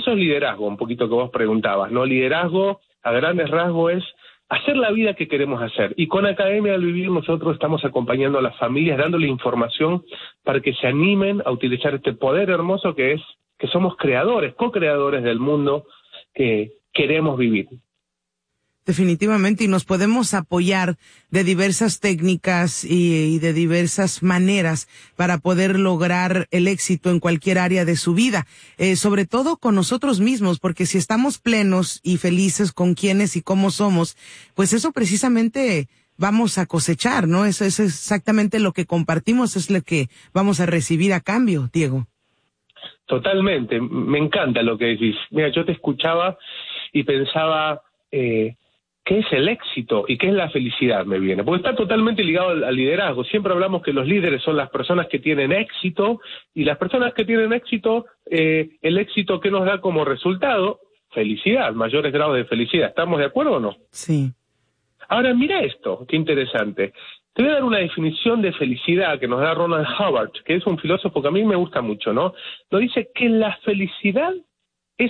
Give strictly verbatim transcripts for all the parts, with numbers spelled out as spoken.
Eso es liderazgo, un poquito que vos preguntabas, ¿no? Liderazgo, a grandes rasgos, es hacer la vida que queremos hacer. Y con Academia al Vivir nosotros estamos acompañando a las familias, dándole información para que se animen a utilizar este poder hermoso que es que somos creadores, co-creadores del mundo que queremos vivir. Definitivamente, y nos podemos apoyar de diversas técnicas y, y de diversas maneras para poder lograr el éxito en cualquier área de su vida, eh, sobre todo con nosotros mismos, porque si estamos plenos y felices con quiénes y cómo somos, pues eso precisamente vamos a cosechar, ¿no? Eso es exactamente lo que compartimos, es lo que vamos a recibir a cambio, Diego. Totalmente, me encanta lo que decís. Mira, yo te escuchaba y pensaba... Eh, ¿Qué es el éxito y qué es la felicidad? Me viene, porque está totalmente ligado al, al liderazgo. Siempre hablamos que los líderes son las personas que tienen éxito, y las personas que tienen éxito, eh, el éxito que nos da como resultado, felicidad, mayores grados de felicidad. ¿Estamos de acuerdo o no? Sí. Ahora, mira esto, qué interesante. Te voy a dar una definición de felicidad que nos da Ronald Howard, que es un filósofo que a mí me gusta mucho, ¿no? Nos dice que la felicidad es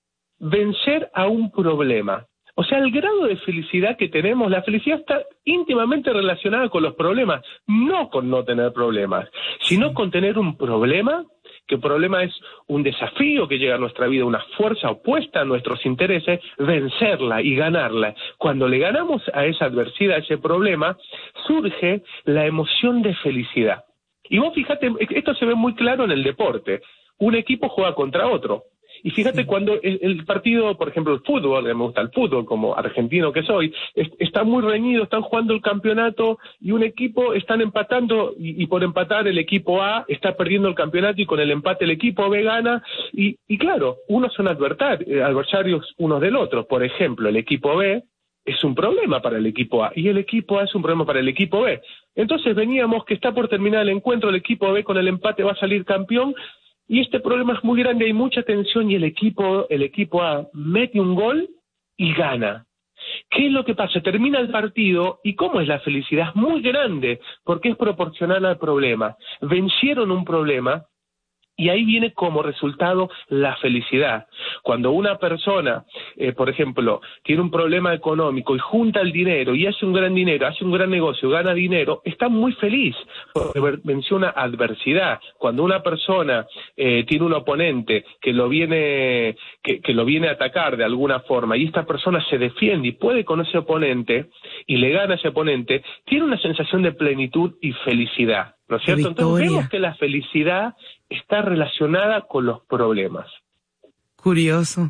vencer a un problema. O sea, el grado de felicidad que tenemos, la felicidad está íntimamente relacionada con los problemas, no con no tener problemas, sino con tener un problema, que el problema es un desafío que llega a nuestra vida, una fuerza opuesta a nuestros intereses, vencerla y ganarla. Cuando le ganamos a esa adversidad, a ese problema, surge la emoción de felicidad. Y vos fíjate, esto se ve muy claro en el deporte. Un equipo juega contra otro. Y fíjate, sí, cuando el, el partido, por ejemplo, el fútbol, me gusta el fútbol como argentino que soy, es, está muy reñido, están jugando el campeonato y un equipo están empatando y, y por empatar el equipo A está perdiendo el campeonato y con el empate el equipo B gana y, y claro, unos son adversarios unos del otro. Por ejemplo, el equipo B es un problema para el equipo A y el equipo A es un problema para el equipo B. Entonces veníamos que está por terminar el encuentro, el equipo B con el empate va a salir campeón. Y este problema es muy grande, hay mucha tensión y el equipo, el equipo A mete un gol y gana. ¿Qué es lo que pasa? Termina el partido y ¿cómo es la felicidad? Es muy grande porque es proporcional al problema. Vencieron un problema y ahí viene como resultado la felicidad. Cuando una persona, eh, por ejemplo, tiene un problema económico y junta el dinero y hace un gran dinero, hace un gran negocio, gana dinero, está muy feliz porque venció una adversidad. Cuando una persona eh, tiene un oponente que lo viene que, que lo viene a atacar de alguna forma y esta persona se defiende y puede con ese oponente y le gana a ese oponente, tiene una sensación de plenitud y felicidad, ¿no es cierto? Entonces vemos que la felicidad está relacionada con los problemas. Curioso.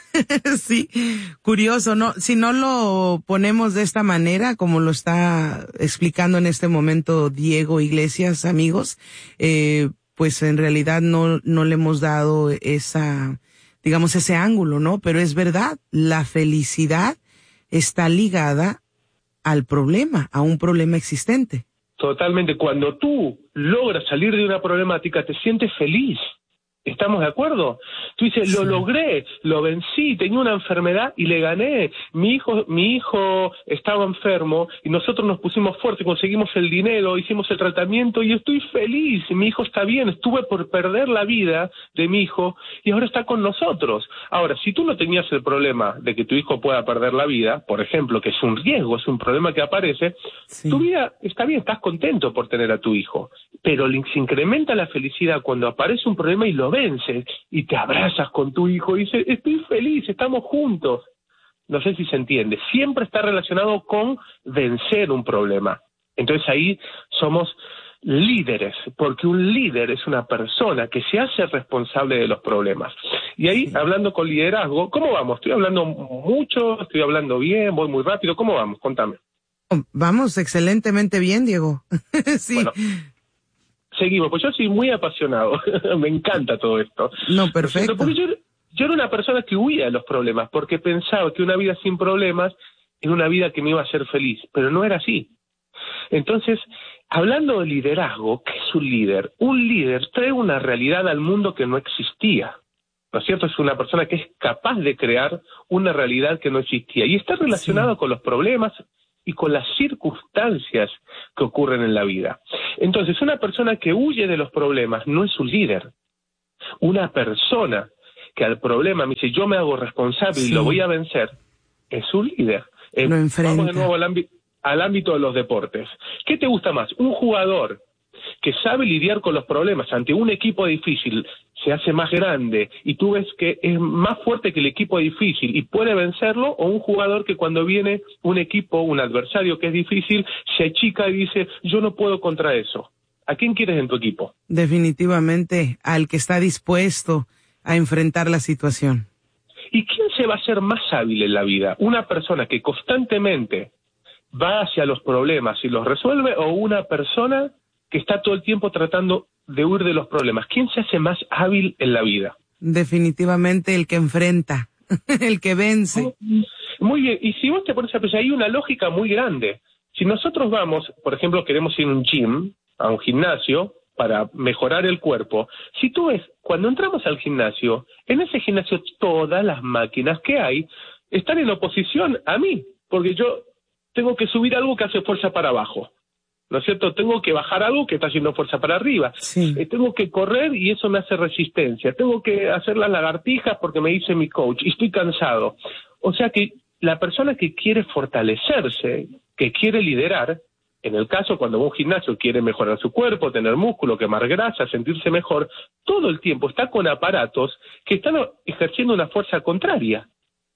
Sí, curioso, ¿no? Si no lo ponemos de esta manera, como lo está explicando en este momento Diego Iglesias, amigos, eh, pues en realidad no, no le hemos dado esa, digamos, ese ángulo, ¿no? Pero es verdad, la felicidad está ligada al problema, a un problema existente. Totalmente. Cuando tú logras salir de una problemática, te sientes feliz. ¿Estamos de acuerdo? Tú dices, sí, lo logré, lo vencí, tenía una enfermedad y le gané. Mi hijo, mi hijo estaba enfermo y nosotros nos pusimos fuertes, conseguimos el dinero, hicimos el tratamiento y estoy feliz. Mi hijo está bien, estuve por perder la vida de mi hijo y ahora está con nosotros. Ahora, si tú no tenías el problema de que tu hijo pueda perder la vida, por ejemplo, que es un riesgo, es un problema que aparece, sí, tu vida está bien, estás contento por tener a tu hijo, pero se incrementa la felicidad cuando aparece un problema y lo vences y te abrazas con tu hijo y dices, estoy feliz, estamos juntos. No sé si se entiende. Siempre está relacionado con vencer un problema. Entonces ahí somos líderes, porque un líder es una persona que se hace responsable de los problemas. Y ahí, hablando con liderazgo, ¿cómo vamos? ¿Estoy hablando mucho? ¿Estoy hablando bien? ¿Voy muy rápido? ¿Cómo vamos? Contame. Vamos excelentemente bien, Diego. Sí. Bueno. Seguimos, pues yo soy muy apasionado, me encanta todo esto. No, perfecto. Porque yo, yo era una persona que huía de los problemas, porque pensaba que una vida sin problemas era una vida que me iba a hacer feliz, pero no era así. Entonces, hablando de liderazgo, ¿qué es un líder? Un líder trae una realidad al mundo que no existía, ¿no es cierto? Es una persona que es capaz de crear una realidad que no existía, y está relacionado sí. con los problemas y con las circunstancias que ocurren en la vida. Entonces, una persona que huye de los problemas no es un líder. Una persona que al problema me dice, yo me hago responsable sí. y lo voy a vencer, es un líder. Eh, lo enfrenta. Vamos de nuevo al, ámbito, al ámbito de los deportes. ¿Qué te gusta más? ¿Un jugador que sabe lidiar con los problemas ante un equipo difícil, se hace más grande y tú ves que es más fuerte que el equipo difícil y puede vencerlo, o un jugador que cuando viene un equipo, un adversario que es difícil, se achica y dice, yo no puedo contra eso? ¿A quién quieres en tu equipo? Definitivamente al que está dispuesto a enfrentar la situación. ¿Y quién se va a hacer más hábil en la vida? ¿Una persona que constantemente va hacia los problemas y los resuelve, o una persona que está todo el tiempo tratando de huir de los problemas? ¿Quién se hace más hábil en la vida? Definitivamente el que enfrenta, el que vence. Muy bien, y si vos te pones a pensar, hay una lógica muy grande. Si nosotros vamos, por ejemplo, queremos ir a un gym, a un gimnasio, para mejorar el cuerpo, si tú ves, cuando entramos al gimnasio, en ese gimnasio todas las máquinas que hay están en oposición a mí, porque yo tengo que subir algo que hace fuerza para abajo, ¿no es cierto? Tengo que bajar algo que está haciendo fuerza para arriba. Sí. Eh, tengo que correr y eso me hace resistencia. Tengo que hacer las lagartijas porque me dice mi coach y estoy cansado. O sea que la persona que quiere fortalecerse, que quiere liderar, en el caso cuando un gimnasio quiere mejorar su cuerpo, tener músculo, quemar grasa, sentirse mejor, todo el tiempo está con aparatos que están ejerciendo una fuerza contraria.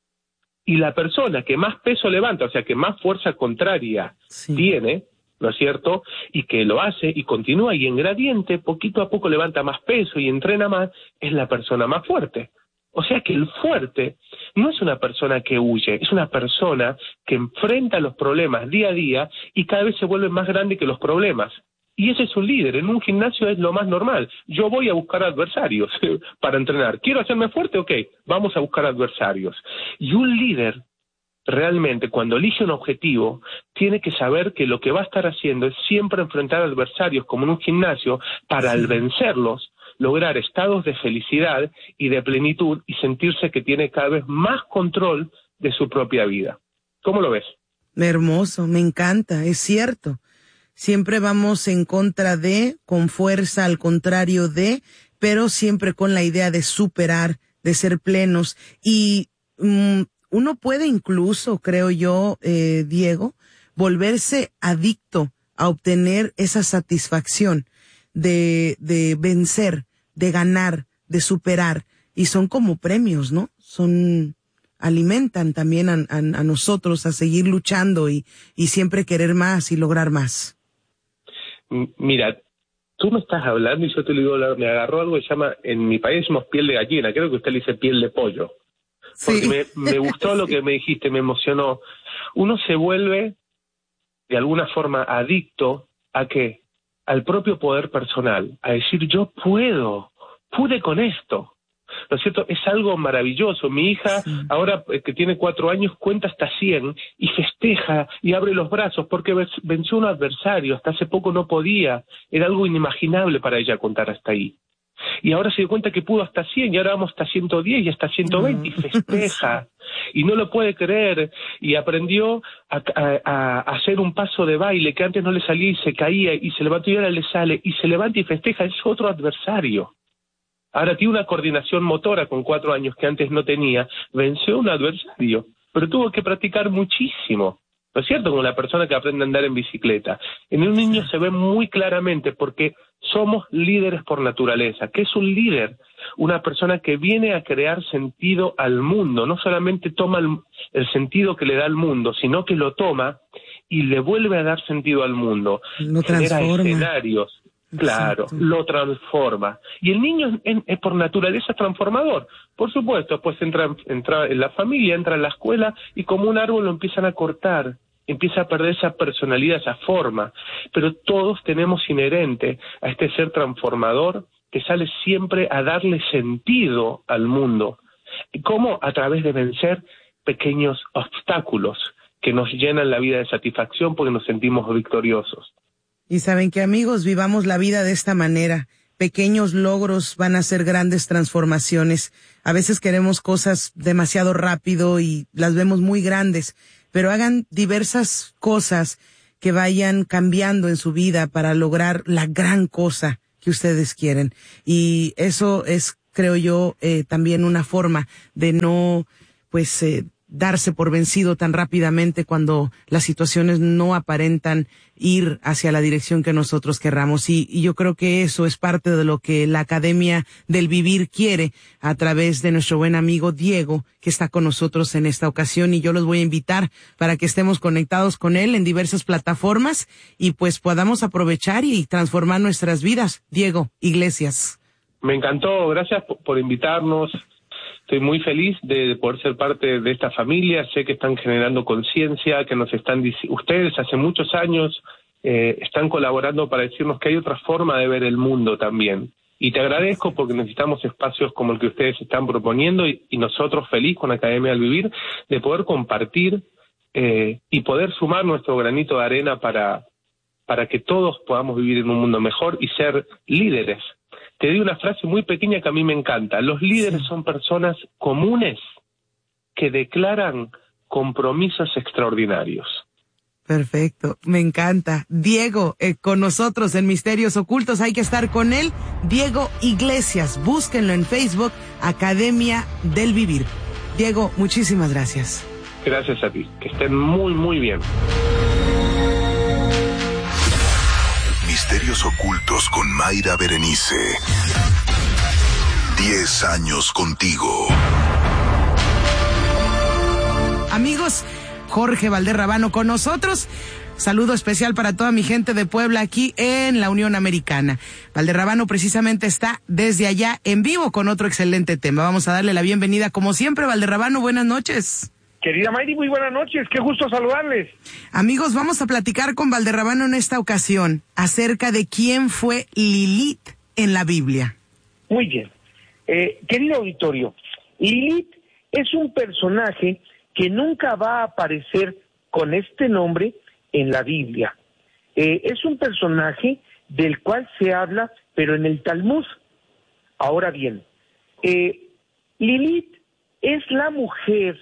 Y la persona que más peso levanta, o sea, que más fuerza contraria sí. tiene, ¿no es cierto?, y que lo hace y continúa y en gradiente, poquito a poco levanta más peso y entrena más, es la persona más fuerte. O sea que el fuerte no es una persona que huye, es una persona que enfrenta los problemas día a día y cada vez se vuelve más grande que los problemas. Y ese es un líder. En un gimnasio es lo más normal. Yo voy a buscar adversarios para entrenar. ¿Quiero hacerme fuerte? Ok, vamos a buscar adversarios. Y un líder realmente, cuando elige un objetivo, tiene que saber que lo que va a estar haciendo es siempre enfrentar adversarios como en un gimnasio para al vencerlos lograr estados de felicidad y de plenitud y sentirse que tiene cada vez más control de su propia vida. ¿Cómo lo ves? Hermoso, me encanta, es cierto. Siempre vamos en contra de, con fuerza, al contrario de, pero siempre con la idea de superar, de ser plenos. Y um, uno puede incluso, creo yo, eh, Diego, volverse adicto a obtener esa satisfacción de, de vencer, de ganar, de superar, y son como premios, ¿no? Son, alimentan también a, a, a nosotros a seguir luchando y, y siempre querer más y lograr más. Mira, tú me estás hablando y yo te lo digo, me agarró algo que se llama, en mi país decimos piel de gallina, creo que usted le dice piel de pollo, porque sí. me, me gustó lo sí. que me dijiste, me emocionó. Uno se vuelve de alguna forma adicto a ¿qué? Al propio poder personal, a decir yo puedo, pude con esto, ¿no es cierto? Es algo maravilloso. Mi hija, sí. ahora que tiene cuatro años, cuenta hasta cien y festeja y abre los brazos porque venció a un adversario, hasta hace poco no podía, era algo inimaginable para ella contar hasta ahí. Y ahora se dio cuenta que pudo hasta cien y ahora vamos hasta ciento diez y hasta ciento veinte y festeja y no lo puede creer y aprendió a, a, a hacer un paso de baile que antes no le salía y se caía y se levantó y ahora le sale y se levanta y festeja, es otro adversario. Ahora tiene una coordinación motora con cuatro años que antes no tenía, venció a un adversario, pero tuvo que practicar muchísimo. ¿No es cierto? Como la persona que aprende a andar en bicicleta. En un niño se ve muy claramente porque somos líderes por naturaleza. ¿Qué es un líder? Una persona que viene a crear sentido al mundo. No solamente toma el, el sentido que le da al mundo, sino que lo toma y le vuelve a dar sentido al mundo. Lo Genera transforma. escenarios. Claro, exacto. Lo transforma. Y el niño es, es por naturaleza transformador. Por supuesto, pues entra, entra en la familia, entra en la escuela y como un árbol lo empiezan a cortar, empieza a perder esa personalidad, esa forma. Pero todos tenemos inherente a este ser transformador que sale siempre a darle sentido al mundo. ¿Cómo? A través de vencer pequeños obstáculos que nos llenan la vida de satisfacción porque nos sentimos victoriosos. Y saben que, amigos, vivamos la vida de esta manera. Pequeños logros van a ser grandes transformaciones. A veces queremos cosas demasiado rápido y las vemos muy grandes, pero hagan diversas cosas que vayan cambiando en su vida para lograr la gran cosa que ustedes quieren. Y eso es creo yo, eh, también una forma de no, pues, eh, darse por vencido tan rápidamente cuando las situaciones no aparentan ir hacia la dirección que nosotros querramos. Y, y yo creo que eso es parte de lo que la Academia del Vivir quiere a través de nuestro buen amigo Diego, que está con nosotros en esta ocasión. Y yo los voy a invitar para que estemos conectados con él en diversas plataformas y pues podamos aprovechar y transformar nuestras vidas. Diego Iglesias. Me encantó, gracias por, por invitarnos. Estoy muy feliz de poder ser parte de esta familia. Sé que están generando conciencia, que nos están ustedes hace muchos años eh, están colaborando para decirnos que hay otra forma de ver el mundo también. Y te agradezco porque necesitamos espacios como el que ustedes están proponiendo y, y nosotros feliz con Academia del Vivir de poder compartir eh, y poder sumar nuestro granito de arena para, para que todos podamos vivir en un mundo mejor y ser líderes. Te di una frase muy pequeña que a mí me encanta. Los líderes son personas comunes que declaran compromisos extraordinarios. Perfecto, me encanta. Diego, eh, con nosotros en Misterios Ocultos, hay que estar con él. Diego Iglesias, búsquenlo en Facebook, Academia del Vivir. Diego, muchísimas gracias. Gracias a ti, que estén muy, muy bien. Misterios Ocultos con Mayra Berenice. Diez años contigo. Amigos, Jorge Valderrabano con nosotros. Saludo especial para toda mi gente de Puebla aquí en la Unión Americana. Valderrabano precisamente está desde allá en vivo con otro excelente tema. Vamos a darle la bienvenida como siempre. Valderrabano, buenas noches. Querida Mayri, muy buenas noches, qué gusto saludarles. Amigos, vamos a platicar con Valderrabano en esta ocasión acerca de quién fue Lilith en la Biblia. Muy bien. Eh, querido auditorio, Lilith es un personaje que nunca va a aparecer con este nombre en la Biblia. Eh, es un personaje del cual se habla, pero en el Talmud. Ahora bien, eh, Lilith es la mujer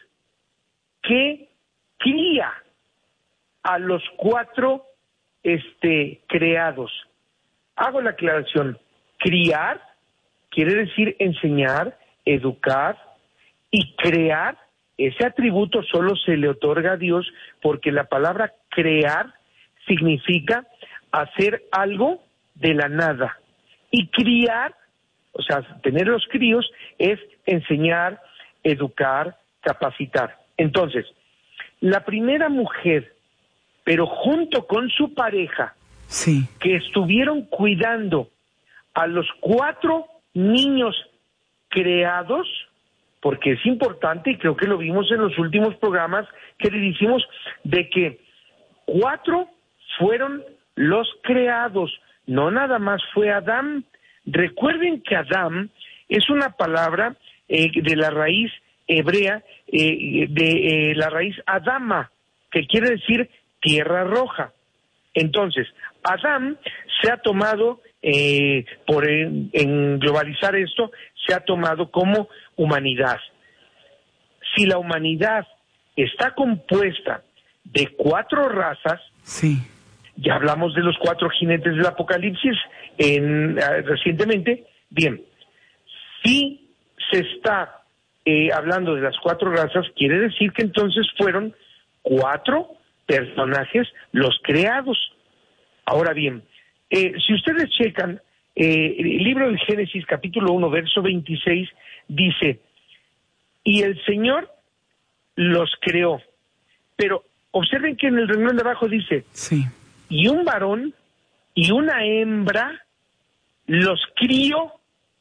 que cría a los cuatro este, creados. Hago la aclaración. Criar quiere decir enseñar, educar, y crear, ese atributo solo se le otorga a Dios porque la palabra crear significa hacer algo de la nada. Y criar, o sea, tener los críos, es enseñar, educar, capacitar. Entonces, la primera mujer, pero junto con su pareja, sí, que estuvieron cuidando a los cuatro niños creados, porque es importante, y creo que lo vimos en los últimos programas que le dijimos, de que cuatro fueron los creados, no nada más fue Adán. Recuerden que Adán es una palabra eh, de la raíz hebrea, eh, de eh, la raíz Adama, que quiere decir tierra roja. Entonces, Adán se ha tomado, eh, por en, en globalizar esto, se ha tomado como humanidad. Si la humanidad está compuesta de cuatro razas, sí, ya hablamos de los cuatro jinetes del Apocalipsis en, uh, recientemente, bien, si se está Eh, hablando de las cuatro razas, quiere decir que entonces fueron cuatro personajes los creados. Ahora bien, eh, si ustedes checan, eh, el libro de Génesis, capítulo uno, verso veintiséis, dice, y el Señor los creó. Pero observen que en el renglón de abajo dice, sí, y un varón y una hembra los crió.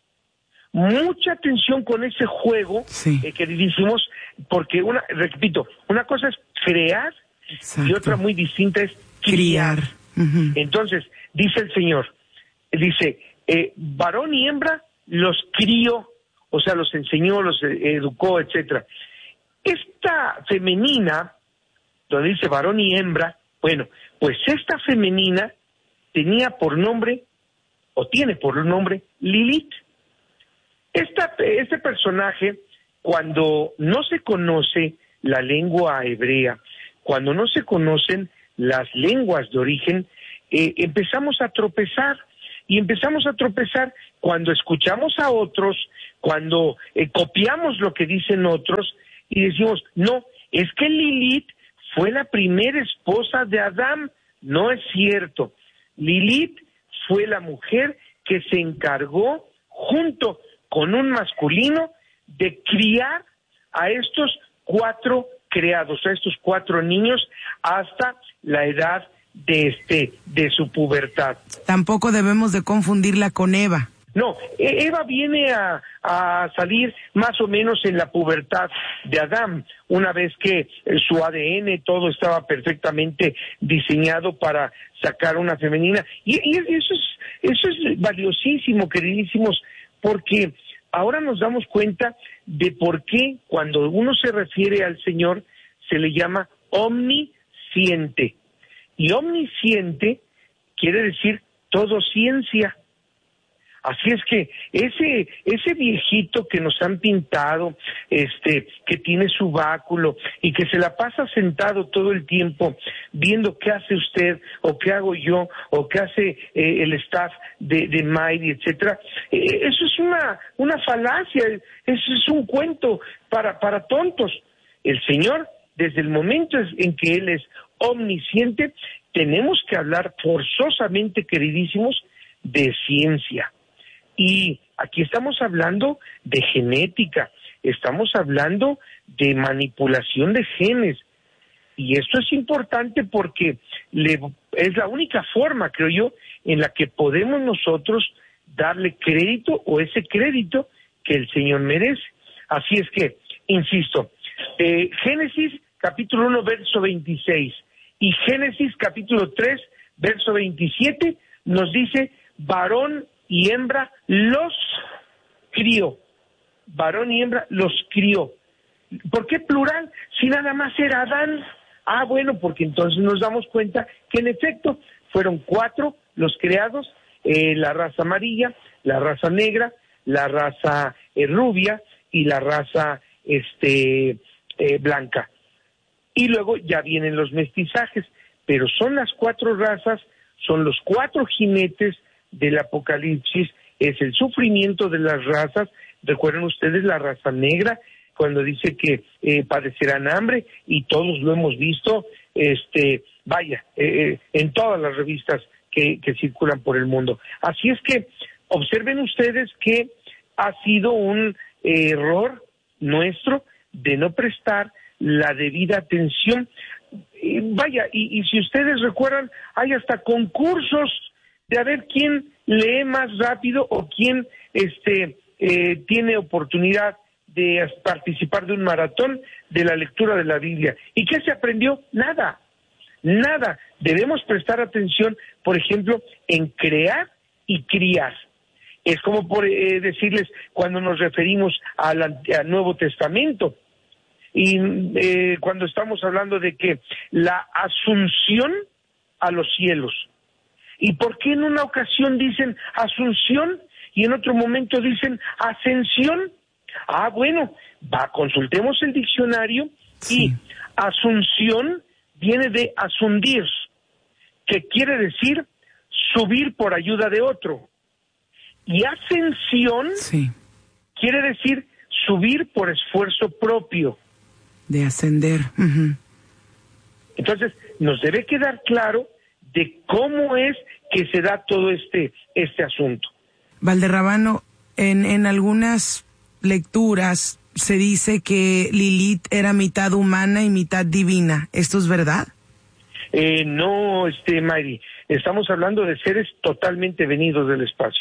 Mucha atención con ese juego, sí, eh, que decimos, porque una, repito, una cosa es crear, exacto, y otra muy distinta es criar. criar. Uh-huh. Entonces, dice el Señor, dice, eh, varón y hembra los crió, o sea, los enseñó, los eh, educó, etcétera. Esta femenina, donde dice varón y hembra, bueno, pues esta femenina tenía por nombre, o tiene por nombre, Lilith. Esta, este personaje, cuando no se conoce la lengua hebrea, cuando no se conocen las lenguas de origen, eh, empezamos a tropezar, y empezamos a tropezar cuando escuchamos a otros cuando eh, copiamos lo que dicen otros y decimos, no, es que Lilith fue la primera esposa de Adán. No es cierto. Lilith fue la mujer que se encargó, junto con un masculino, de criar a estos cuatro creados, a estos cuatro niños, hasta la edad de este de su pubertad. Tampoco debemos de confundirla con Eva. No, Eva viene a, a salir más o menos en la pubertad de Adán, una vez que su A D N, todo estaba perfectamente diseñado para sacar una femenina. Y, y eso es, eso es valiosísimo, queridísimos, porque ahora nos damos cuenta de por qué cuando uno se refiere al Señor se le llama omnisciente. Y omnisciente quiere decir todo ciencia. Así es que ese ese viejito que nos han pintado, este, que tiene su báculo y que se la pasa sentado todo el tiempo viendo qué hace usted o qué hago yo o qué hace eh, el staff de, de Mayri, etcétera, eh, eso es una una falacia, eso es un cuento para para tontos. El Señor, desde el momento en que Él es omnisciente, tenemos que hablar forzosamente, queridísimos, de ciencia. Y aquí estamos hablando de genética, estamos hablando de manipulación de genes. Y esto es importante porque le, es la única forma, creo yo, en la que podemos nosotros darle crédito o ese crédito que el Señor merece. Así es que, insisto, eh, Génesis capítulo uno, verso veintiséis y Génesis capítulo tres, verso veintisiete nos dice, varón y hembra los crió. Varón y hembra los crió. ¿Por qué plural? Si nada más era Adán. Ah, bueno, porque entonces nos damos cuenta que en efecto fueron cuatro los creados, eh, la raza amarilla, la raza negra, la raza eh, rubia y la raza este eh, blanca. Y luego ya vienen los mestizajes, pero son las cuatro razas, son los cuatro jinetes del Apocalipsis, es el sufrimiento de las razas. Recuerden ustedes la raza negra, cuando dice que eh, padecerán hambre, y todos lo hemos visto, este, vaya, eh, en todas las revistas que, que circulan por el mundo. Así es que observen ustedes que ha sido un eh, error nuestro de no prestar la debida atención. Y vaya, y, y si ustedes recuerdan, hay hasta concursos de a ver quién lee más rápido o quién este eh, tiene oportunidad de participar de un maratón de la lectura de la Biblia. ¿Y qué se aprendió? Nada, nada. Debemos prestar atención, por ejemplo, en crear y criar. Es como por eh, decirles cuando nos referimos al, al Nuevo Testamento y eh, cuando estamos hablando de que la asunción a los cielos. ¿Y por qué en una ocasión dicen asunción y en otro momento dicen ascensión? Ah, bueno, va, consultemos el diccionario. Sí. Y asunción viene de asundir, que quiere decir subir por ayuda de otro. Y ascensión sí. quiere decir subir por esfuerzo propio. De ascender. Uh-huh. Entonces, nos debe quedar claro de cómo es que se da todo este este asunto. Valderrabano, en, en algunas lecturas se dice que Lilith era mitad humana y mitad divina. ¿Esto es verdad? Eh, no, este, Mayri, estamos hablando de seres totalmente venidos del espacio.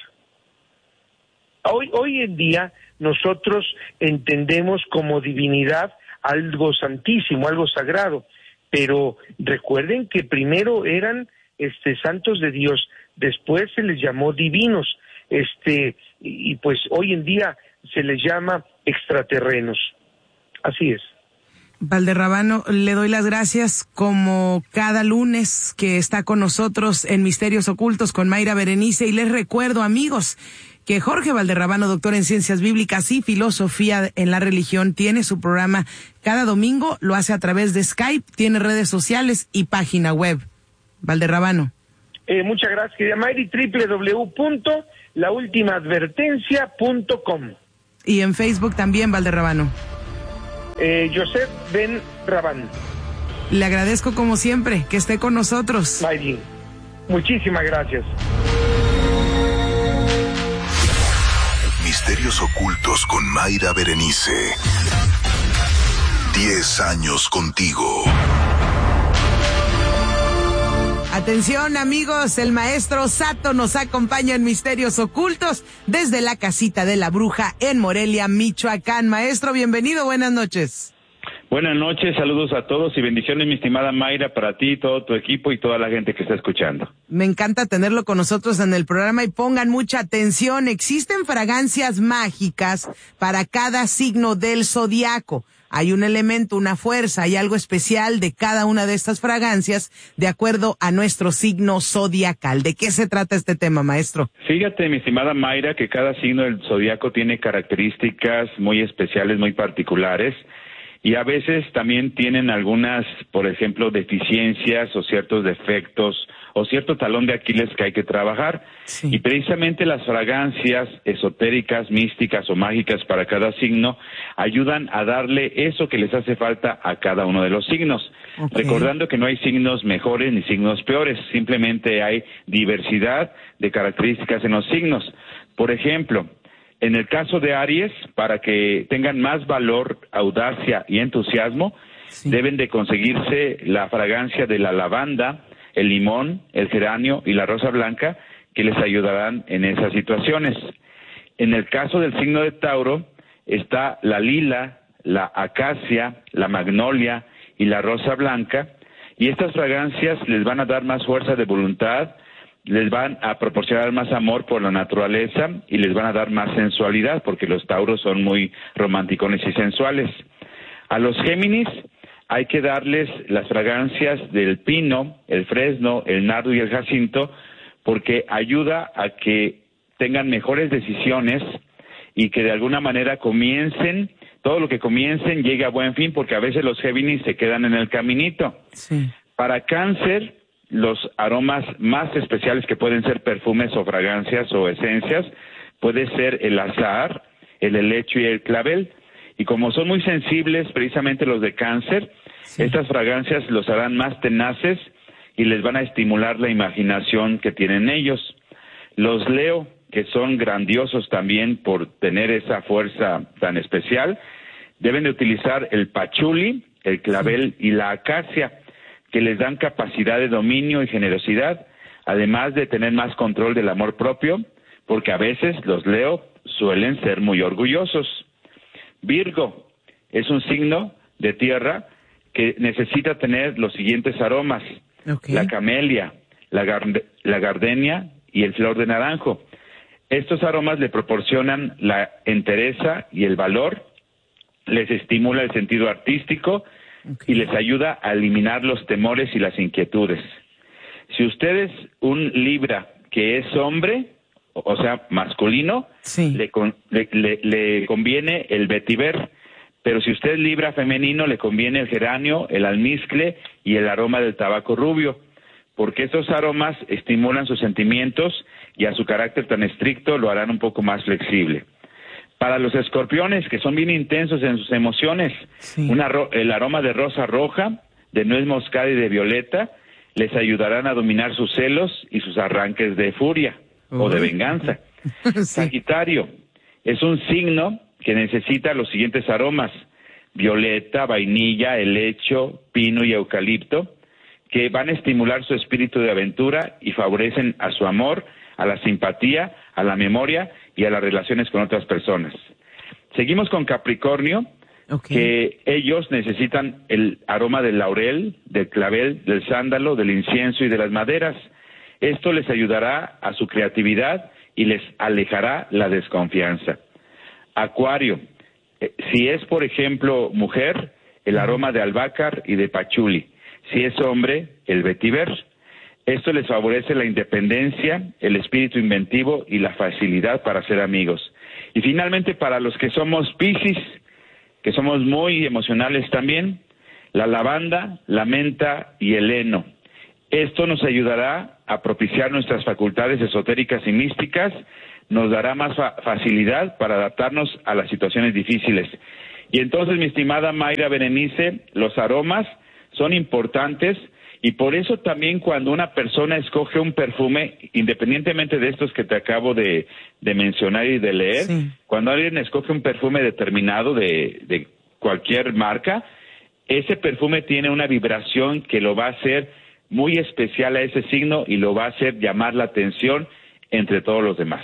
Hoy, hoy en día nosotros entendemos como divinidad algo santísimo, algo sagrado, pero recuerden que primero eran este santos de Dios, después se les llamó divinos, este y, y pues hoy en día se les llama extraterrenos. Así es. Valderrabano, le doy las gracias como cada lunes que está con nosotros en Misterios Ocultos con Mayra Berenice, y les recuerdo, amigos, que Jorge Valderrabano, doctor en Ciencias Bíblicas y Filosofía en la Religión, tiene su programa cada domingo, lo hace a través de Skype, tiene redes sociales y página web. Valderrabano. Eh, muchas gracias, querida Mayri, doble u doble u doble u punto la última advertencia punto com. Y en Facebook también, Valderrabano. Eh, Joseph Ben Rabán. Le agradezco como siempre que esté con nosotros. Mayrin, muchísimas gracias. Misterios ocultos con Mayra Berenice. Diez años contigo. Atención amigos, el maestro Sato nos acompaña en Misterios Ocultos desde la casita de la bruja en Morelia, Michoacán. Maestro, bienvenido, buenas noches. Buenas noches, saludos a todos y bendiciones, mi estimada Mayra, para ti, todo tu equipo y toda la gente que está escuchando. Me encanta tenerlo con nosotros en el programa y pongan mucha atención. Existen fragancias mágicas para cada signo del zodiaco. Hay un elemento, una fuerza, hay algo especial de cada una de estas fragancias de acuerdo a nuestro signo zodiacal. ¿De qué se trata este tema, maestro? Fíjate, mi estimada Mayra, que cada signo del zodiaco tiene características muy especiales, muy particulares, y a veces también tienen algunas, por ejemplo, deficiencias o ciertos defectos o cierto talón de Aquiles que hay que trabajar. Sí. Y precisamente las fragancias esotéricas, místicas o mágicas para cada signo ayudan a darle eso que les hace falta a cada uno de los signos. Okay. Recordando que no hay signos mejores ni signos peores, simplemente hay diversidad de características en los signos. Por ejemplo, en el caso de Aries, para que tengan más valor, audacia y entusiasmo, sí, deben de conseguirse la fragancia de la lavanda, el limón, el geranio y la rosa blanca, que les ayudarán en esas situaciones. En el caso del signo de Tauro, está la lila, la acacia, la magnolia y la rosa blanca, y estas fragancias les van a dar más fuerza de voluntad, les van a proporcionar más amor por la naturaleza y les van a dar más sensualidad, porque los tauros son muy romanticones y sensuales. A los Géminis hay que darles las fragancias del pino, el fresno, el nardo y el jacinto, porque ayuda a que tengan mejores decisiones y que de alguna manera comiencen, todo lo que comiencen llegue a buen fin, porque a veces los Géminis se quedan en el caminito. Sí. Para Cáncer, los aromas más especiales que pueden ser perfumes o fragancias o esencias, puede ser el azahar, el helecho y el clavel. Y como son muy sensibles, precisamente los de Cáncer, sí, estas fragancias los harán más tenaces y les van a estimular la imaginación que tienen ellos. Los Leo, que son grandiosos también por tener esa fuerza tan especial, deben de utilizar el pachuli, el clavel sí, y la acacia, que les dan capacidad de dominio y generosidad, además de tener más control del amor propio, porque a veces los Leo suelen ser muy orgullosos. Virgo es un signo de tierra que necesita tener los siguientes aromas: okay, la camelia, la, gar- la gardenia y el flor de naranjo. Estos aromas le proporcionan la entereza y el valor, les estimula el sentido artístico, okay, y les ayuda a eliminar los temores y las inquietudes. Si usted es un Libra que es hombre, o sea, masculino, sí, le, con, le, le, le conviene el vetiver, pero si usted es Libra femenino, le conviene el geranio, el almizcle y el aroma del tabaco rubio, porque estos aromas estimulan sus sentimientos y a su carácter tan estricto lo harán un poco más flexible. Para los escorpiones, que son bien intensos en sus emociones, sí, una ro- el aroma de rosa roja, de nuez moscada y de violeta les ayudarán a dominar sus celos y sus arranques de furia. Uy. O de venganza. Sí. Sagitario es un signo que necesita los siguientes aromas: violeta, vainilla, helecho, pino y eucalipto, que van a estimular su espíritu de aventura y favorecen a su amor, a la simpatía, a la memoria y a las relaciones con otras personas. Seguimos con Capricornio, okay, que ellos necesitan el aroma del laurel, del clavel, del sándalo, del incienso y de las maderas. Esto les ayudará a su creatividad y les alejará la desconfianza. Acuario, eh, si es, por ejemplo, mujer, el aroma de albácar y de pachuli. Si es hombre, el vetiver. Esto les favorece la independencia, el espíritu inventivo y la facilidad para ser amigos. Y finalmente, para los que somos Piscis, que somos muy emocionales también, la lavanda, la menta y el heno. Esto nos ayudará a propiciar nuestras facultades esotéricas y místicas, nos dará más fa- facilidad para adaptarnos a las situaciones difíciles. Y entonces, mi estimada Mayra Berenice, los aromas son importantes, y por eso también cuando una persona escoge un perfume, independientemente de estos que te acabo de, de mencionar y de leer, sí. Cuando alguien escoge un perfume determinado de, de cualquier marca, ese perfume tiene una vibración que lo va a hacer muy especial a ese signo y lo va a hacer llamar la atención entre todos los demás.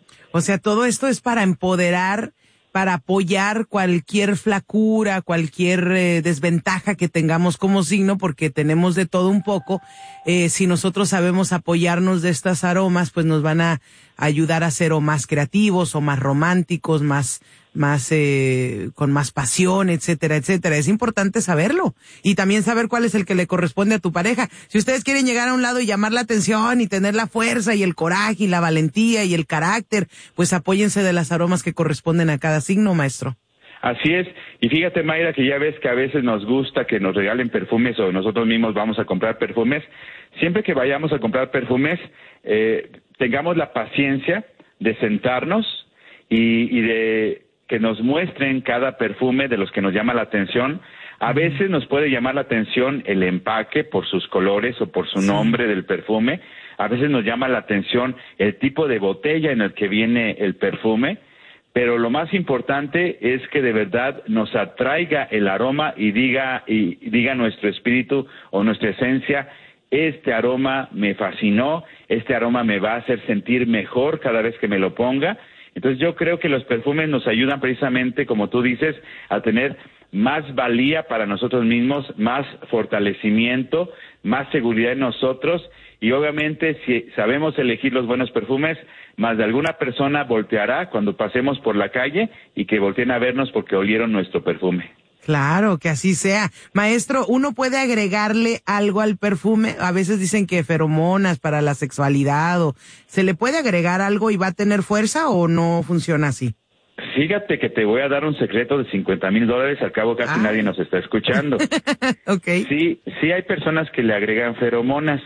O sea, todo esto es para empoderar, para apoyar cualquier flacura, cualquier eh, desventaja que tengamos como signo, porque tenemos de todo un poco. Eh, si nosotros sabemos apoyarnos de estas aromas, pues nos van a ayudar a ser o más creativos, o más románticos, más, más, eh, con más pasión, etcétera, etcétera. Es importante saberlo. Y también saber cuál es el que le corresponde a tu pareja. Si ustedes quieren llegar a un lado y llamar la atención y tener la fuerza y el coraje y la valentía y el carácter, pues apóyense de las aromas que corresponden a cada signo, maestro. Así es, y fíjate, Mayra, que ya ves que a veces nos gusta que nos regalen perfumes o nosotros mismos vamos a comprar perfumes. Siempre que vayamos a comprar perfumes, eh, tengamos la paciencia de sentarnos y, y de que nos muestren cada perfume de los que nos llama la atención. A veces nos puede llamar la atención el empaque por sus colores o por su nombre del perfume. A veces nos llama la atención el tipo de botella en el que viene el perfume. Pero lo más importante es que de verdad nos atraiga el aroma y diga y diga nuestro espíritu o nuestra esencia, este aroma me fascinó, este aroma me va a hacer sentir mejor cada vez que me lo ponga. Entonces yo creo que los perfumes nos ayudan precisamente, como tú dices, a tener más valía para nosotros mismos, más fortalecimiento, más seguridad en nosotros, y obviamente si sabemos elegir los buenos perfumes, más de alguna persona volteará cuando pasemos por la calle y que volteen a vernos porque olieron nuestro perfume. Claro, que así sea. Maestro, ¿uno puede agregarle algo al perfume? A veces dicen que feromonas para la sexualidad, o ¿se le puede agregar algo y va a tener fuerza o no funciona así? Fíjate que te voy a dar un secreto de cincuenta mil dólares, al cabo casi ah. nadie nos está escuchando. Okay. Sí, sí hay personas que le agregan feromonas,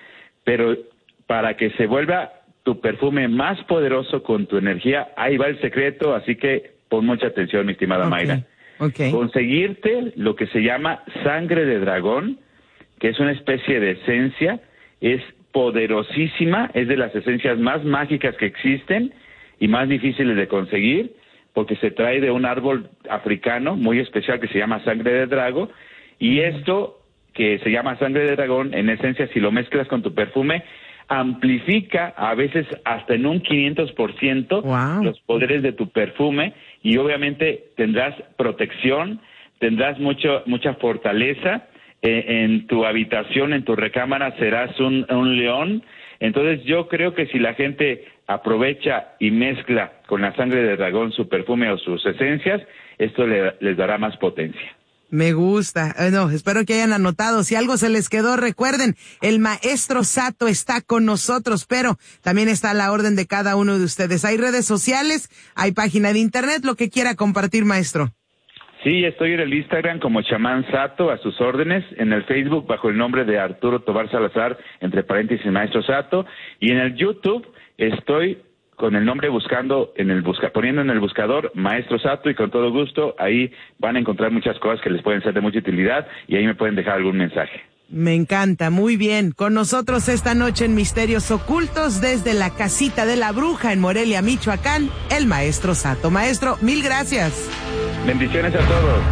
pero para que se vuelva tu perfume más poderoso con tu energía, ahí va el secreto, así que pon mucha atención, mi estimada okay. Mayra. Okay. Conseguirte lo que se llama sangre de dragón, que es una especie de esencia, es poderosísima, es de las esencias más mágicas que existen y más difíciles de conseguir, porque se trae de un árbol africano muy especial que se llama sangre de drago, y esto que se llama sangre de dragón, en esencia, si lo mezclas con tu perfume, amplifica a veces hasta en un quinientos por ciento wow. los poderes de tu perfume, y obviamente tendrás protección, tendrás mucho mucha fortaleza, eh, en tu habitación, en tu recámara serás un, un león. Entonces yo creo que si la gente aprovecha y mezcla con la sangre de dragón su perfume o sus esencias, esto le, les dará más potencia. Me gusta. Eh, no, espero que hayan anotado. Si algo se les quedó, recuerden, el maestro Sato está con nosotros, pero también está a la orden de cada uno de ustedes. Hay redes sociales, hay página de internet, lo que quiera compartir, maestro. Sí, estoy en el Instagram como Chamán Sato, a sus órdenes, en el Facebook bajo el nombre de Arturo Tobar Salazar, entre paréntesis Maestro Sato, y en el YouTube estoy con el nombre buscando, en el busca, poniendo en el buscador Maestro Sato, y con todo gusto ahí van a encontrar muchas cosas que les pueden ser de mucha utilidad y ahí me pueden dejar algún mensaje. Me encanta, muy bien. Con nosotros esta noche en Misterios Ocultos desde la Casita de la Bruja en Morelia, Michoacán, el Maestro Sato. Maestro, mil gracias. Bendiciones a todos.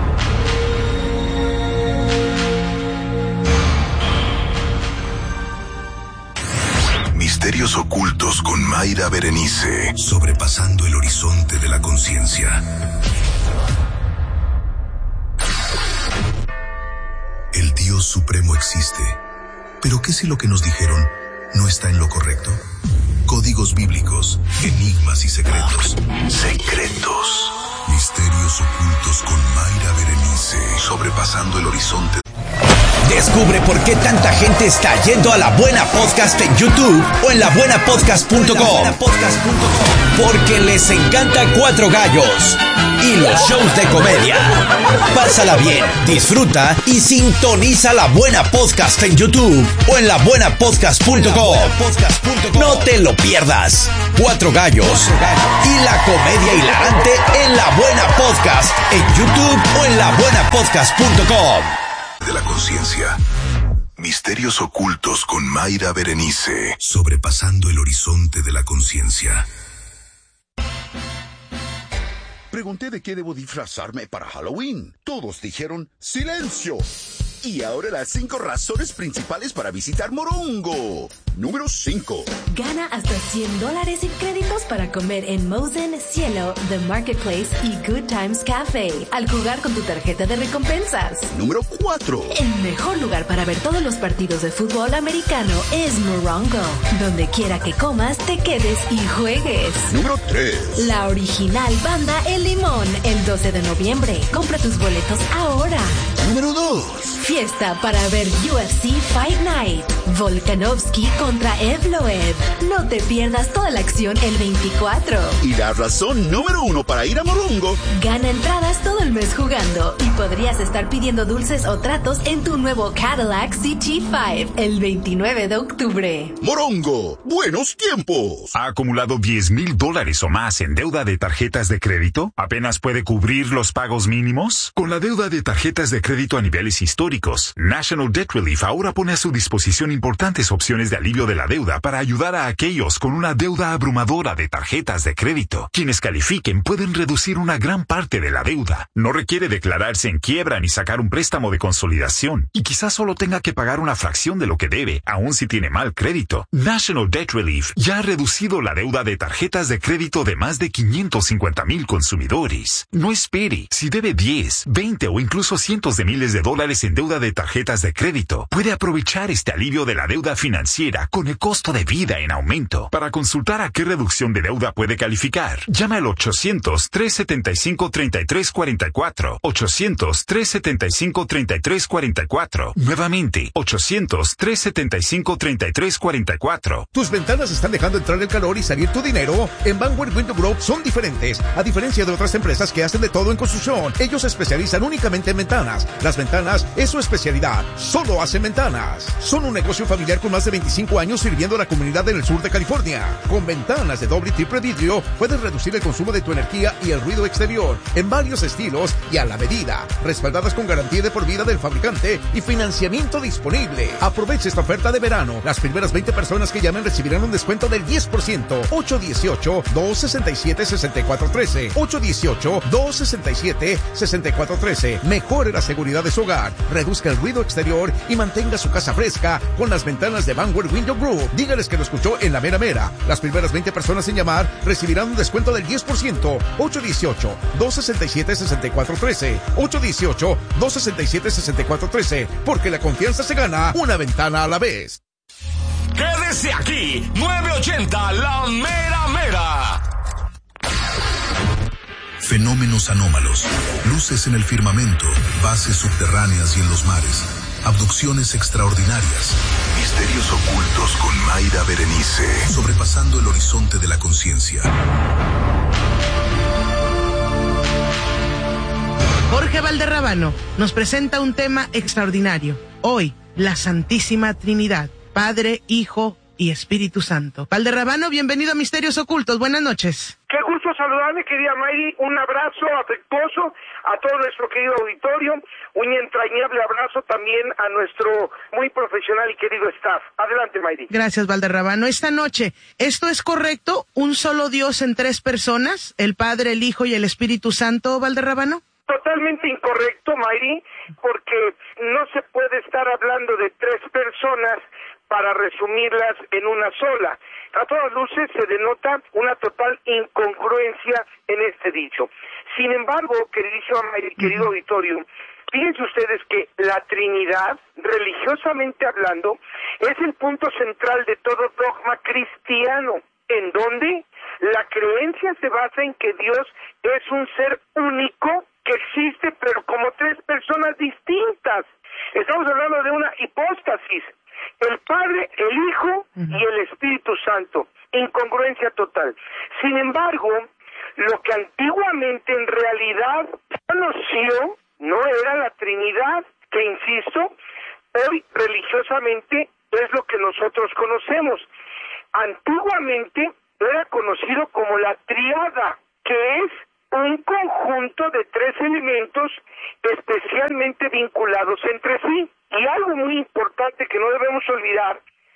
Misterios Ocultos con Mayra Berenice. Sobrepasando el horizonte de la conciencia. El Dios Supremo existe. Pero ¿qué si lo que nos dijeron no está en lo correcto? Códigos bíblicos, enigmas y secretos. Secretos. Misterios Ocultos con Mayra Berenice. Sobrepasando el horizonte. Descubre por qué tanta gente está yendo a La Buena Podcast en YouTube o en la buena podcast punto com. Porque les encanta Cuatro Gallos y los shows de comedia. Pásala bien, disfruta y sintoniza La Buena Podcast en YouTube o en la buena podcast punto com. No te lo pierdas. Cuatro Gallos y la comedia hilarante en La Buena Podcast en YouTube o en la buena podcast punto com. De la conciencia. Misterios ocultos con Mayra Berenice. Sobrepasando el horizonte de la conciencia. Pregunté de qué debo disfrazarme para Halloween. Todos dijeron ¡silencio! Y ahora las cinco razones principales para visitar Morongo. Número cinco. Gana hasta cien dólares en créditos para comer en Mosen, Cielo, The Marketplace y Good Times Cafe al jugar con tu tarjeta de recompensas. Número cuatro. El mejor lugar para ver todos los partidos de fútbol americano es Morongo. Donde quiera que comas, te quedes y juegues. Número tres. La original banda El Limón, el doce de noviembre. Compra tus boletos ahora. Número dos. Fiesta para ver U F C Fight Night. Volkanovski contra Evloev. No te pierdas toda la acción el veinticuatro. Y la razón número uno para ir a Morongo. Gana entradas todo el mes jugando y podrías estar pidiendo dulces o tratos en tu nuevo Cadillac C T cinco el veintinueve de octubre. Morongo, buenos tiempos. ¿Ha acumulado diez mil dólares o más en deuda de tarjetas de crédito? ¿Apenas puede cubrir los pagos mínimos? Con la deuda de tarjetas de crédito a niveles históricos, National Debt Relief ahora pone a su disposición importantes opciones de alivio de la deuda para ayudar a aquellos con una deuda abrumadora de tarjetas de crédito. Quienes califiquen pueden reducir una gran parte de la deuda. No requiere declararse en quiebra ni sacar un préstamo de consolidación. Y quizás solo tenga que pagar una fracción de lo que debe, aun si tiene mal crédito. National Debt Relief ya ha reducido la deuda de tarjetas de crédito de más de quinientos cincuenta mil consumidores. No espere. Si debe diez, veinte o incluso cientos de miles de dólares en deuda de tarjetas de crédito, puede aprovechar este alivio de la deuda financiera con el costo de vida en aumento. Para consultar a qué reducción de deuda puede calificar, llama al ochocientos, trescientos setenta y cinco, treinta y tres cuarenta y cuatro. ochocientos, trescientos setenta y cinco, treinta y tres cuarenta y cuatro. Nuevamente, ochocientos, trescientos setenta y cinco, treinta y tres cuarenta y cuatro. ¿Tus ventanas están dejando entrar el calor y salir tu dinero? En Vanguard Window Group son diferentes. A diferencia de otras empresas que hacen de todo en construcción, ellos se especializan únicamente en ventanas. Las ventanas es su especialidad. Solo hacen ventanas. Son un negocio familiar con más de veinticinco años sirviendo a la comunidad en el sur de California. Con ventanas de doble y triple vidrio, puedes reducir el consumo de tu energía y el ruido exterior en varios estilos y a la medida, respaldadas con garantía de por vida del fabricante y financiamiento disponible. Aprovecha esta oferta de verano. Las primeras veinte personas que llamen recibirán un descuento del diez por ciento. ocho uno ocho, dos seis siete, seis cuatro uno tres. ocho uno ocho, dos seis siete, seis cuatro uno tres. Mejore la seguridad de su hogar, reduzca el ruido exterior y mantenga su casa fresca con las ventanas de Vanguard Window Group. Dígales que lo escuchó en la mera mera. Las primeras veinte personas en llamar recibirán un descuento del diez por ciento. ocho uno ocho, dos seis siete, seis cuatro uno tres. ocho uno ocho, dos seis siete, seis cuatro uno tres. Porque la confianza se gana una ventana a la vez. Quédese aquí, nueve ochenta, la mera mera. Fenómenos anómalos, luces en el firmamento, bases subterráneas y en los mares, abducciones extraordinarias, misterios ocultos con Mayra Berenice, sobrepasando el horizonte de la conciencia. Jorge Valderrábano nos presenta un tema extraordinario. Hoy, la Santísima Trinidad, Padre, Hijo y Espíritu Santo. Valderrábano, bienvenido a Misterios Ocultos. Buenas noches. Qué gusto saludarle, querida Mayri. Un abrazo afectuoso a todo nuestro querido auditorio. Un entrañable abrazo también a nuestro muy profesional y querido staff. Adelante, Mayri. Gracias, Valderrábano. Esta noche, ¿esto es correcto? ¿Un solo Dios en tres personas? ¿El Padre, el Hijo y el Espíritu Santo, Valderrábano? Totalmente incorrecto, Mayri, porque no se puede estar hablando de tres personas para resumirlas en una sola. A todas luces se denota una total incongruencia en este dicho. Sin embargo, queridísima Mayri, querido auditorio, fíjense ustedes que la Trinidad, religiosamente hablando, es el punto central de todo dogma cristiano. ¿En dónde? La creencia se basa en que Dios es un ser único que existe, pero como tres personas distintas. Estamos hablando de una hipóstasis, el Padre, el Hijo y el Espíritu Santo, incongruencia total. Sin embargo, lo que antiguamente en realidad conoció no era la Trinidad, que insisto, hoy religiosamente es lo que nosotros conocemos. Antiguamente era conocido como la triada, que es un conjunto de tres elementos especialmente vinculados entre sí. Y algo muy importante que no debemos olvidar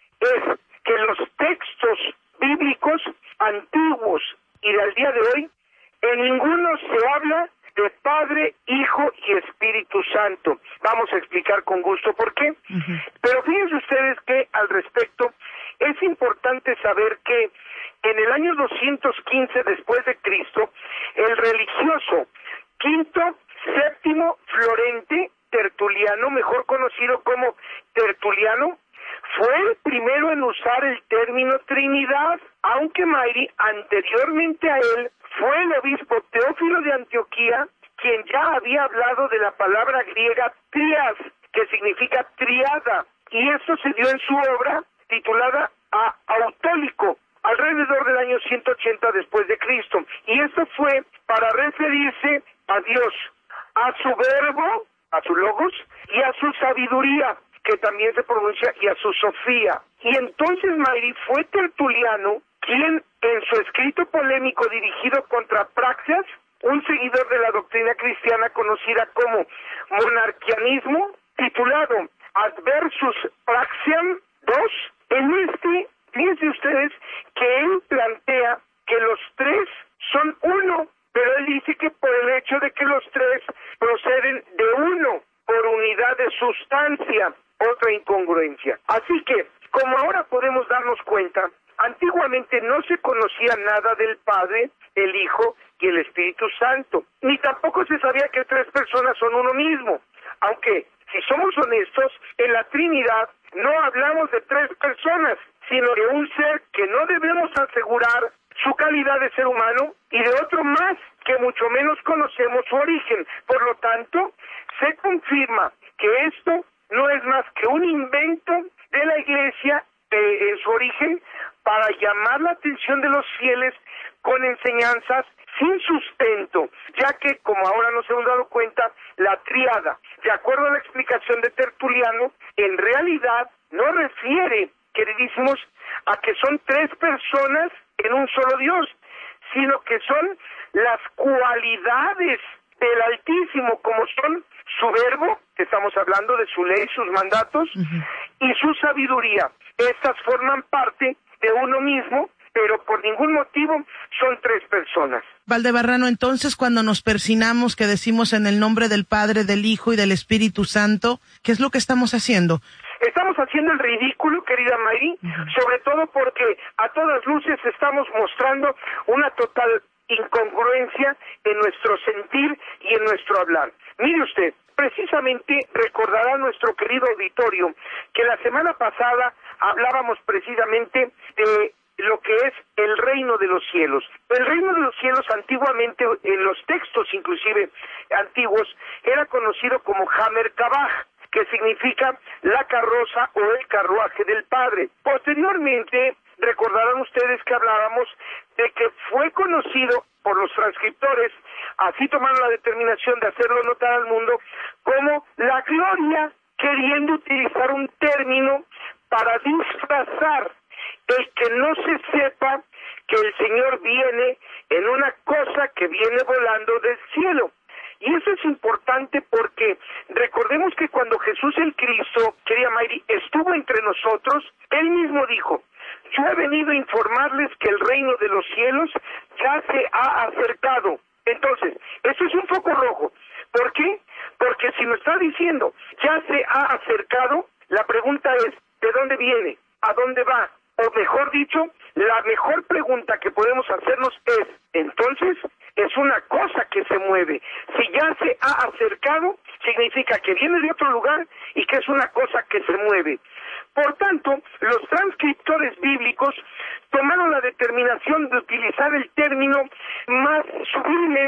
es que los textos bíblicos antiguos y del día de hoy, en ninguno se habla de Padre, Hijo y Espíritu Santo. Vamos a explicar con gusto por qué. Uh-huh. Pero fíjense ustedes que al respecto es importante saber que en el año doscientos quince después de Cristo, el religioso Quinto Séptimo Florente Tertuliano, mejor conocido como Tertuliano, fue el primero en usar el término Trinidad, aunque Mayri, anteriormente a él, fue el obispo Teófilo de Antioquía, quien ya había hablado de la palabra griega trias, que significa triada, y esto se dio en su obra titulada A Autólico, alrededor del año ciento ochenta después de Cristo, y esto fue para referirse a Dios, a su verbo, a su logos, y a su sabiduría, que también se pronuncia, y a su sofía. Y entonces Mayri fue Tertuliano quien en su escrito polémico dirigido contra Praxias, un seguidor de la doctrina cristiana conocida como monarquianismo, titulado Adversus Praxiam dos, en este, fíjense ustedes que él plantea que los tres son uno, pero él dice que por el hecho de que los tres proceden de uno, por unidad de sustancia, otra incongruencia. Así que, como ahora podemos darnos cuenta, antiguamente no se conocía nada del Padre, el Hijo y el Espíritu Santo, ni tampoco se sabía que tres personas son uno mismo, aunque, si somos honestos, en la Trinidad no hablamos de tres personas, sino de un ser que no debemos asegurar su calidad de ser humano y de otro más que mucho menos conocemos su origen. Por lo tanto, se confirma que esto no es más que un invento de la Iglesia eh, en su origen para llamar la atención de los fieles con enseñanzas sin sustento, ya que, como ahora nos hemos dado cuenta, la triada, de acuerdo a la explicación de Tertuliano, en realidad no refiere, queridísimos, a que son tres personas en un solo Dios, sino que son las cualidades del Altísimo, como son su verbo, que estamos hablando de su ley, sus mandatos, uh-huh. y su sabiduría. Estas forman parte de uno mismo, pero por ningún motivo son tres personas. Valdebarrano, entonces, cuando nos persinamos, que decimos en el nombre del Padre, del Hijo y del Espíritu Santo, ¿qué es lo que estamos haciendo? Estamos haciendo el ridículo, querida Mayri, uh-huh. sobre todo porque a todas luces estamos mostrando una total incongruencia en nuestro sentir y en nuestro hablar. Mire usted, precisamente recordará nuestro querido auditorio que la semana pasada hablábamos precisamente de lo que es el reino de los cielos. El reino de los cielos antiguamente, en los textos inclusive antiguos, era conocido como Hamer Kabaj, que significa la carroza o el carruaje del Padre. Posteriormente, recordarán ustedes que hablábamos de que fue conocido por los transcriptores, así tomaron la determinación de hacerlo notar al mundo, como la gloria, queriendo utilizar un término para disfrazar el que no se sepa que el Señor viene en una cosa que viene volando del cielo. Y eso es importante porque recordemos que cuando Jesús el Cristo, querida Mayri, estuvo entre nosotros, Él mismo dijo: yo he venido a informarles que el reino de los cielos ya se ha acercado. Entonces, eso es un foco rojo. ¿Por qué? Porque si nos está diciendo ya se ha acercado, la pregunta es, ¿de dónde viene? ¿A dónde va? O mejor dicho, la mejor pregunta que podemos hacernos es, entonces, es una cosa que se mueve. Si ya se ha acercado, significa que viene de otro lugar y que es una cosa que se mueve. Por tanto, los transcriptores bíblicos tomaron la determinación de utilizar el término más sublime,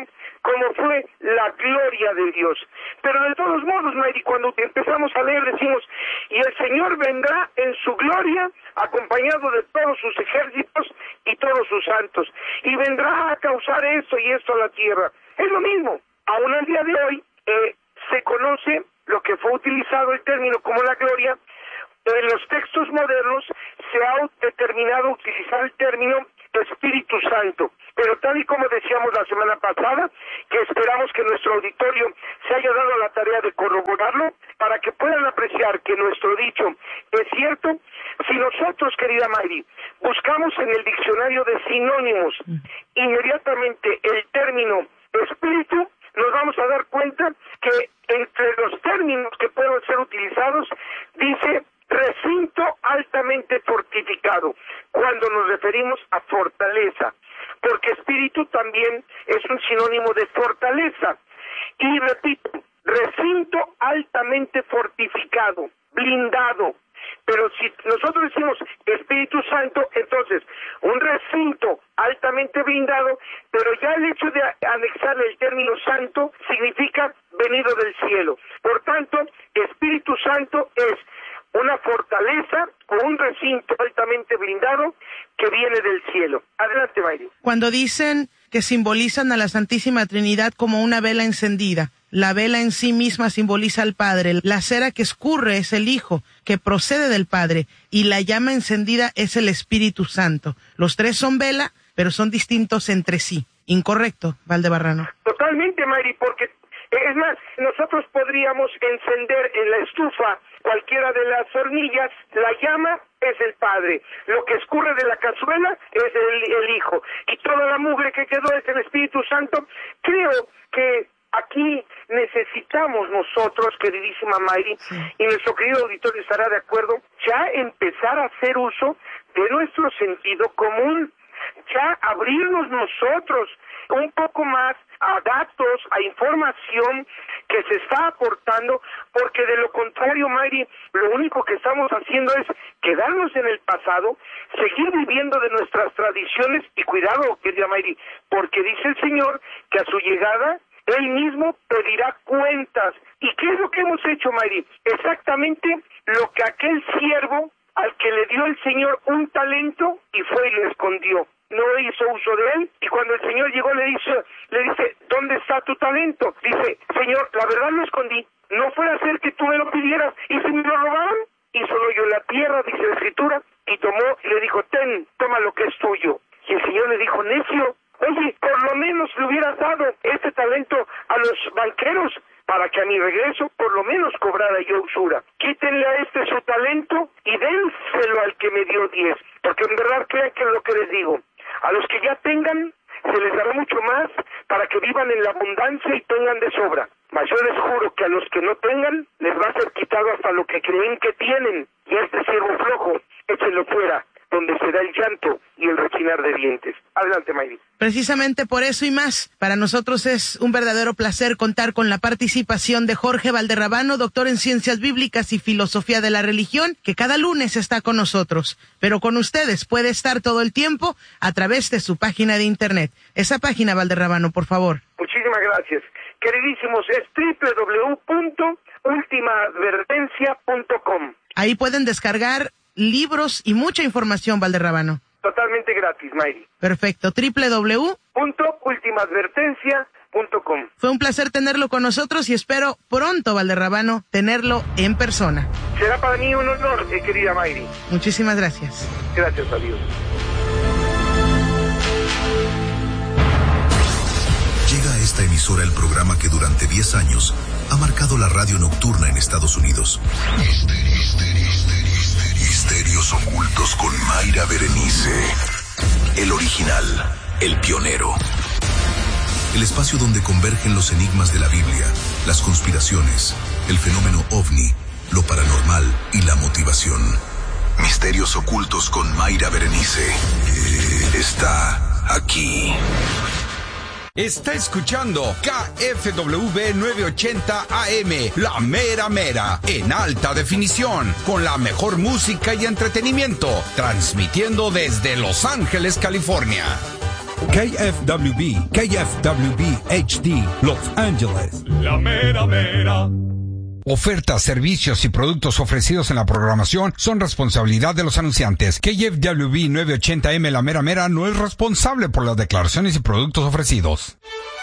como fue la gloria de Dios. Pero de todos modos, Mayri, cuando empezamos a leer decimos, y el Señor vendrá en su gloria acompañado de todos sus ejércitos y todos sus santos, y vendrá a causar esto y esto a la tierra. Es lo mismo, aún al día de hoy eh, se conoce lo que fue utilizado el término como la gloria. En los textos modernos se ha determinado utilizar el término Espíritu Santo, pero tal y como decíamos la semana pasada, que esperamos que nuestro auditorio se haya dado la tarea de corroborarlo para que puedan apreciar que nuestro dicho es cierto. Si nosotros, querida Mayri, buscamos en el diccionario de sinónimos inmediatamente el término espíritu, nos vamos a dar cuenta que entre los términos que pueden ser utilizados dice recinto altamente fortificado, cuando nos referimos a fortaleza, porque espíritu también es un sinónimo de fortaleza. Y repito, recinto altamente fortificado, blindado. Pero si nosotros decimos Espíritu Santo, entonces un recinto altamente blindado, pero ya el hecho de anexarle el término santo significa venido del cielo. Por tanto, Espíritu Santo es una fortaleza o un recinto altamente blindado que viene del cielo. Adelante, Mayri. Cuando dicen que simbolizan a la Santísima Trinidad como una vela encendida, la vela en sí misma simboliza al Padre, la cera que escurre es el Hijo, que procede del Padre, y la llama encendida es el Espíritu Santo. Los tres son vela, pero son distintos entre sí. ¿Incorrecto, Valdebarrano? Totalmente, Mayri, porque es más, nosotros podríamos encender en la estufa cualquiera de las hornillas, la llama es el Padre, lo que escurre de la cazuela es el, el Hijo, y toda la mugre que quedó es el Espíritu Santo. Creo que aquí necesitamos nosotros, queridísima Mayri, sí, y nuestro querido auditorio estará de acuerdo, ya empezar a hacer uso de nuestro sentido común, ya abrirnos nosotros un poco más a datos, a información que se está aportando, porque de lo contrario, Mayri, lo único que estamos haciendo es quedarnos en el pasado, seguir viviendo de nuestras tradiciones, y cuidado, querida Mayri, porque dice el Señor que a su llegada Él mismo pedirá cuentas. ¿Y qué es lo que hemos hecho, Mayri? Exactamente lo que aquel siervo al que le dio el Señor un talento y fue y lo escondió. No hizo uso de él, y cuando el Señor llegó le dice, le dice, ¿dónde está tu talento? Dice, Señor, la verdad lo escondí, no fuera a ser que tú me lo pidieras, y si me lo robaron, hizo un hoyo en la tierra, dice la Escritura, y tomó y le dijo, ten, toma lo que es tuyo. Y el Señor le dijo, necio, oye, por lo menos le hubieras dado este talento a los banqueros, para que a mi regreso por lo menos cobrara yo usura. Quítenle a este su talento y dénselo al que me dio diez, porque en verdad crean que es lo que les digo. A los que ya tengan, se les dará mucho más para que vivan en la abundancia y tengan de sobra. Mas yo les juro que a los que no tengan, les va a ser quitado hasta lo que creen que tienen. Y a este siervo flojo, échenlo fuera, donde se da el llanto y el rechinar de dientes. Adelante, Mayri. Precisamente por eso y más, para nosotros es un verdadero placer contar con la participación de Jorge Valderrabano, doctor en Ciencias Bíblicas y Filosofía de la Religión, que cada lunes está con nosotros, pero con ustedes puede estar todo el tiempo a través de su página de internet. Esa página, Valderrabano, por favor. Muchísimas gracias. Queridísimos, es doble u doble u doble u punto última advertencia punto com. Ahí pueden descargar libros y mucha información, Valderrabano. Totalmente gratis, Mayri. Perfecto, doble u doble u doble u punto última advertencia punto com. Fue un placer tenerlo con nosotros y espero pronto, Valderrabano, tenerlo en persona. Será para mí un honor, eh, querida Mayri. Muchísimas gracias. Gracias a Dios. Llega a esta emisora el programa que durante diez años ha marcado la radio nocturna en Estados Unidos. Misterios ocultos con Mayra Berenice. El original, el pionero. El espacio donde convergen los enigmas de la Biblia, las conspiraciones, el fenómeno ovni, lo paranormal y la motivación. Misterios ocultos con Mayra Berenice. Está aquí. Está escuchando K F W nueve ochenta A M, La Mera Mera, en alta definición, con la mejor música y entretenimiento, transmitiendo desde Los Ángeles, California. K F W B, K F W B H D, Los Ángeles. La mera mera. Ofertas, servicios y productos ofrecidos en la programación son responsabilidad de los anunciantes. K F W B novecientos ochenta M La Mera Mera no es responsable por las declaraciones y productos ofrecidos.